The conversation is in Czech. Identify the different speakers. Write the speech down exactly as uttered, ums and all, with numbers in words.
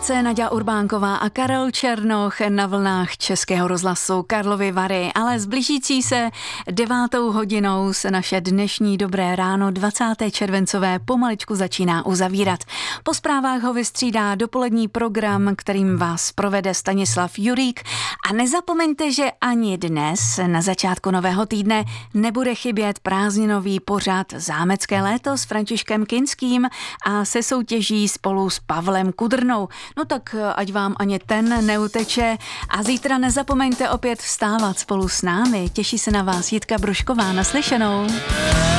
Speaker 1: Práce Naďa Urbánková a Karel Černoch na vlnách Českého rozhlasu Karlovy Vary, ale s blížící se devátou hodinou se naše dnešní dobré ráno dvacáté červencové pomaličku začíná uzavírat. Po zprávách ho vystřídá dopolední program, kterým vás provede Stanislav Jurík, a nezapomeňte, že ani dnes na začátku nového týdne nebude chybět prázdninový pořad Zámecké léto s Františkem Kinským a se soutěží spolu s Pavlem Kudrnou. No tak ať vám ani ten neuteče a zítra nezapomeňte opět vstávat spolu s námi. Těší se na vás Jitka Brušková. Naslyšenou.